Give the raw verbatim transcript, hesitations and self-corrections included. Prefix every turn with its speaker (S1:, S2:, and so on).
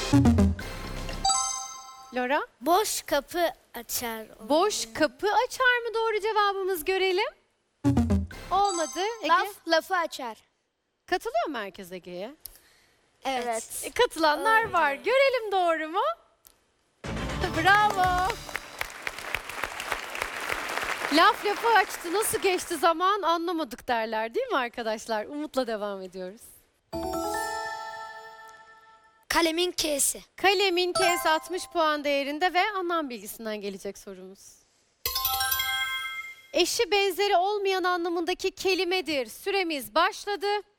S1: Laura?
S2: Boş kapı açar.
S1: Boş kapı açar mı doğru cevabımız, görelim. Olmadı. Ege?
S2: Laf lafı açar.
S1: Katılıyor mu herkes Ege'ye?
S2: Evet.
S1: E, katılanlar
S2: Öyle.
S1: var. Görelim doğru mu? Bravo. Laf lafı açtı. Nasıl geçti zaman anlamadık derler değil mi arkadaşlar? Umutla devam ediyoruz.
S2: Kalemin K'si.
S1: Kalemin K'si altmış puan değerinde ve anlam bilgisinden gelecek sorumuz. Eşi benzeri olmayan anlamındaki kelimedir. Süremiz başladı.